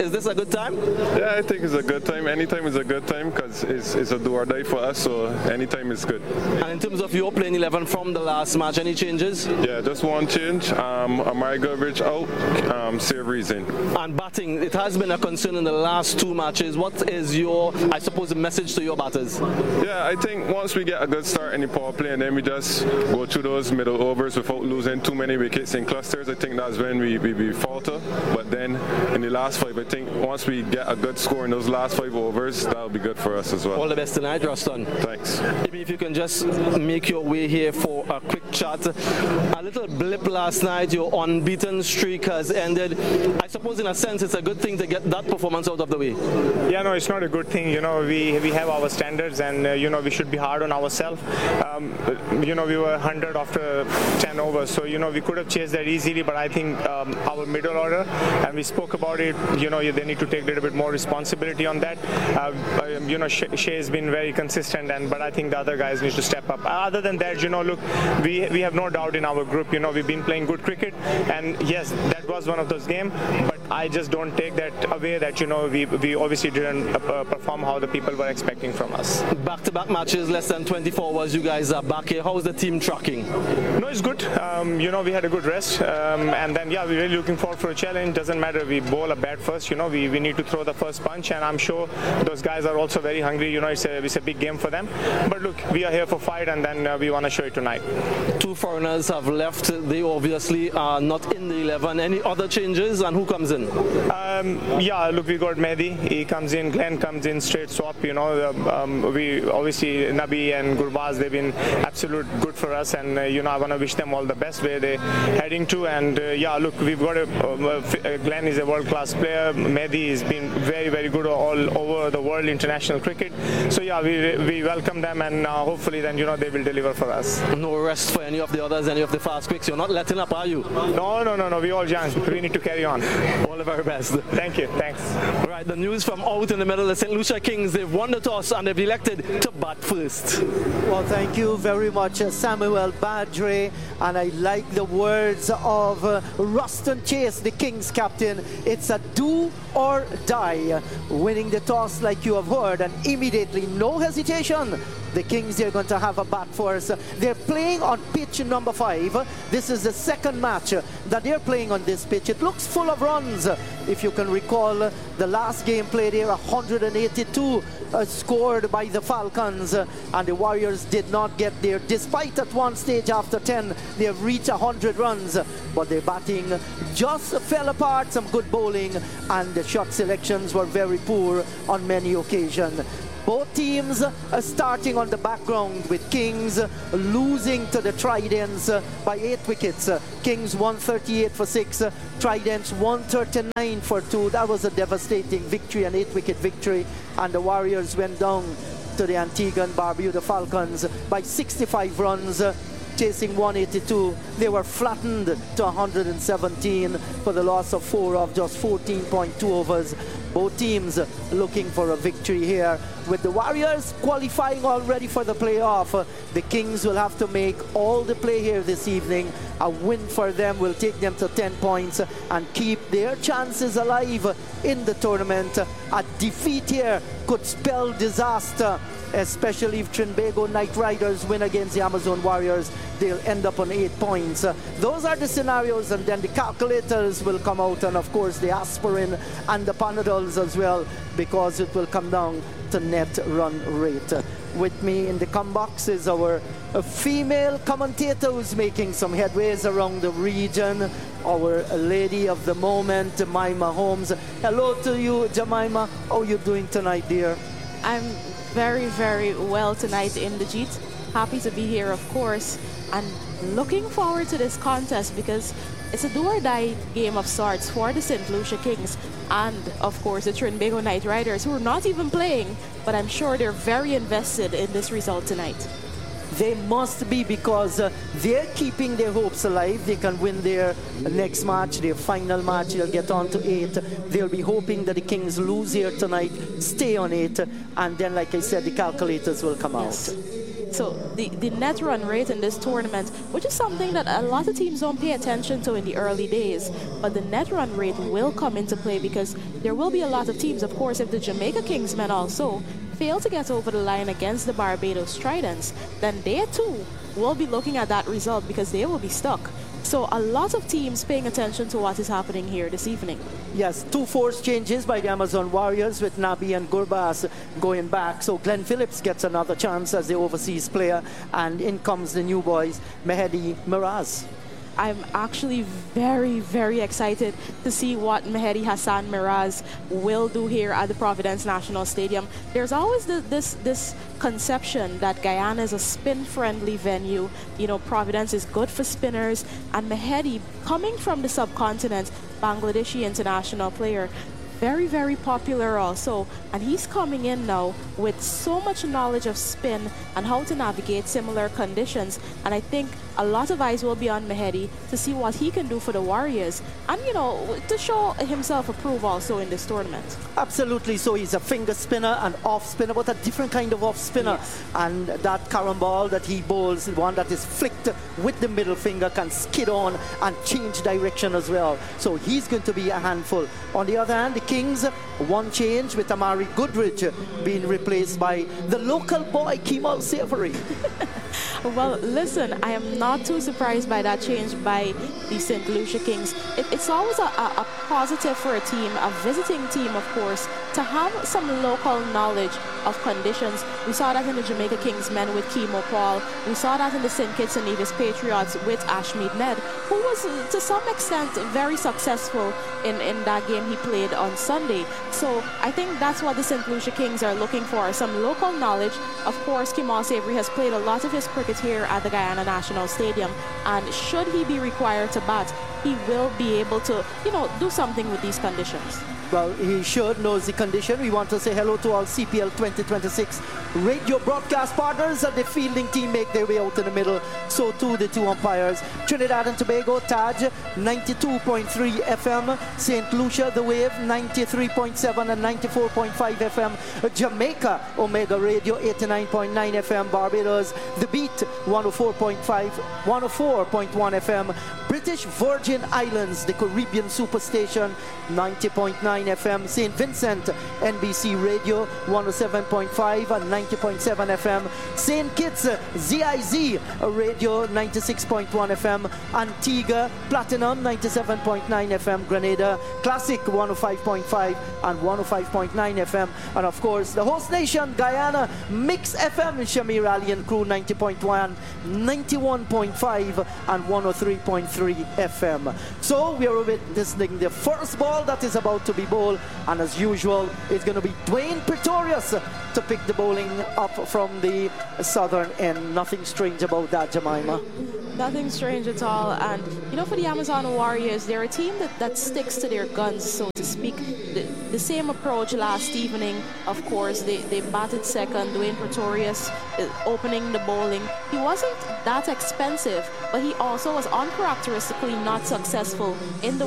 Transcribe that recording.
Is this a good time? Yeah, I think it's a good time. Anytime is a good time because it's a do or die for us, so anytime is good. And in terms of your playing 11 from the last match, any changes? Yeah, just one change. Amari Goodrich out, save reason. And batting, it has been a concern in the last two matches. What is your, I suppose, the message to your batters? Yeah, I think once we get a good start in the power play and then we just go through those middle overs without losing too many wickets in clusters, I think that's when we falter. But then in the last five, I think once we get a good score in those last 5 overs, that'll be good for us as well. All the best tonight, Ruston. Thanks. Maybe if you can just make your way here for a quick chat. A little blip last night, your unbeaten streak has ended. I suppose in a sense it's a good thing to get that performance out of the way. Yeah, no, it's not a good thing. You know, we have our standards and, you know, we should be hard on ourselves. You know, we were 100 after 10 overs, so, you know, we could have chased that easily, but I think our middle order, and we spoke about it, you know, they need to take a little bit more responsibility on that. You know, Shea has been very consistent, but I think the other guys need to step up. Other than that, you know, look, we have no doubt in our group. You know, we've been playing good cricket, and yes, that was one of those games, but I just don't take that away that, you know, we obviously didn't perform how the people were expecting from us. Back-to-back matches, less than 24 hours, you guys are back here. How's the team tracking? No, it's good. You know, we had a good rest, and then, yeah, we're really looking forward for a challenge. Doesn't matter, we bowl a bat first, you know, we need to throw the first punch, and I'm sure those guys are also very hungry. You know, it's a big game for them. But look, we are here for fight, and then we want to show it tonight. 2 foreigners have left. They obviously are not in the 11. Any other changes, and who comes in? Yeah, look, we got Mehdi. He comes in. Glenn comes in, straight swap. You know, we obviously Nabi and Gurbaz, they've been absolute good for us, and you know, I want to wish them all the best where they're heading to. And yeah, look, we've got Glenn is a world-class player. Mehdi has been very, very good all over the world international cricket. So yeah, we welcome them, and hopefully then, you know, they will deliver for us. No rest for any of the others, any of the fast quicks. You're not letting up, are you? No. We all young. We need to carry on. All the very best. Thank you. Thanks. All right, the news from out in the middle. The St. Lucia Kings, they've won the toss and they've elected to bat first. Well, thank you very much, Samuel Badre. And I like the words of Ruston Chase, the Kings captain. It's a do or die. Winning the toss, like you have heard, and immediately, no hesitation, the Kings are going to have a bat for us. They're playing on pitch number 5. This is the second match that they're playing on this pitch. It looks full of runs. If you can recall, the last game played here, 182 scored by the Falcons, and the Warriors did not get there. Despite at one stage after 10, they have reached 100 runs, but their batting just fell apart. Some good bowling, and the shot selections were very poor on many occasions. Both teams are starting on the background, with Kings losing to the Tridents by 8 wickets. Kings 138 for 6, Tridents 139 for 2. That was a devastating victory, an 8-wicket victory, and the Warriors went down to the Antigua and Barbuda Falcons by 65 runs. Chasing 182, they were flattened to 117 for the loss of 4 of just 14.2 overs. Both teams looking for a victory here. With the Warriors qualifying already for the playoff, the Kings will have to make all the play here this evening. A win for them will take them to 10 points and keep their chances alive in the tournament. A defeat here could spell disaster, especially if Trinbago Knight Riders win against the Amazon Warriors. They'll end up on 8 points. Those are the scenarios, and then the calculators will come out, and of course the aspirin and the Panadols as well, because it will come down to net run rate. With me in the box is our female commentator who's making some headways around the region, our lady of the moment, Jemima Holmes. Hello to you, Jemima. How are you doing tonight, dear? I'm very, very well tonight in the Jeet. Happy to be here, of course, and looking forward to this contest because it's a do-or-die game of sorts for the St. Lucia Kings and, of course, the Trinbago Knight Riders, who are not even playing, but I'm sure they're very invested in this result tonight. They must be, because they're keeping their hopes alive. They can win their next match, their final match. They'll get on to 8. They'll be hoping that the Kings lose here tonight, stay on 8, and then, like I said, the calculators will come out. So the net run rate in this tournament, which is something that a lot of teams don't pay attention to in the early days, but the net run rate will come into play because there will be a lot of teams. Of course, if the Jamaica Kingsmen also fail to get over the line against the Barbados Tridents, then they too will be looking at that result because they will be stuck. So a lot of teams paying attention to what is happening here this evening. Yes, 2 force changes by the Amazon Warriors with Nabi and Gurbas going back. So Glenn Phillips gets another chance as the overseas player, and in comes the new boys, Mehedi Miraz. I'm actually very, very excited to see what Mehedi Hassan Miraz will do here at the Providence National Stadium. There's always this conception that Guyana is a spin-friendly venue. You know, Providence is good for spinners, and Mehedi, coming from the subcontinent, Bangladeshi international player, very, very popular also, and he's coming in now with so much knowledge of spin and how to navigate similar conditions, and I think a lot of eyes will be on Mehedi to see what he can do for the Warriors and, you know, to show himself approve also in this tournament. Absolutely. So he's a finger spinner and off spinner, but a different kind of off spinner. Yes. And that carambol that he bowls, the one that is flicked with the middle finger, can skid on and change direction as well. So he's going to be a handful. On the other hand, the Kings, one change with Amari Goodridge being replaced by the local boy, Kemal Savory. Well, listen, I am not too surprised by that change by the St. Lucia Kings. It's always a positive for a team, a visiting team, of course, to have some local knowledge of conditions. We saw that in the Jamaica Kings men with Kemo Paul. We saw that in the St. Kitts and Nevis Patriots with Ashmead Ned, who was to some extent very successful in that game he played on Sunday. So I think that's what the St. Lucia Kings are looking for, some local knowledge. Of course, Kemal Savory has played a lot of his cricket here at the Guyana National Stadium, and should he be required to bat, he will be able to, you know, do something with these conditions. Well, he should knows the condition. We want to say hello to all CPL 2026 radio broadcast partners, and the fielding team make their way out in the middle. So too the two umpires. Trinidad and Tobago, Taj 92.3 FM. St. Lucia, The Wave 93.7 and 94.5 FM. Jamaica, Omega Radio 89.9 FM. Barbados, The Beat 104.5, 104.1 FM. British Virgin Islands, the Caribbean Superstation 90.9 FM. St. Vincent, NBC Radio 107.5 and 90.7 FM. St. Kitts, ZIZ Radio 96.1 FM. Antigua, Platinum 97.9 FM. Grenada, Classic 105.5 and 105.9 FM. And of course, the host nation, Guyana, Mix FM, Shamir Ali and crew 90.1, 91.5 and 103.3 FM. So we are witnessing the first ball that is about to be bowled, and as usual, it's going to be Dwayne Pretorius to pick the bowling up from the southern end. Nothing strange about that, Jemima. Nothing strange at all. And, you know, for the Amazon Warriors, they're a team that sticks to their guns, so to speak. The same approach last evening, of course. They batted second. Dwayne Pretorius opening the bowling. He wasn't that expensive, but he also was uncharacteristically not successful in the